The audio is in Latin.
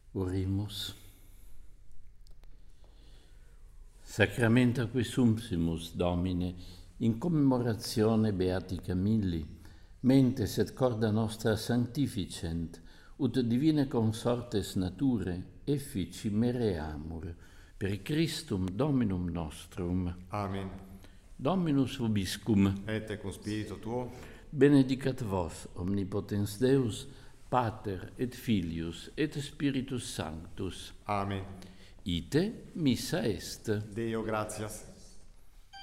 Orimus. Sacramenta quesumpsimus, Domine, in commemorazione Beati Camilli, mentes et corda nostra sanctificent, ut divine consortes nature effici mereamur, per Christum Dominum nostrum. Amen. Dominus vobiscum. Et cum spiritu tuo. Benedicat vos, omnipotens Deus, Pater et Filius et Spiritus Sanctus. Amen. Ite missa est. Deo gratias.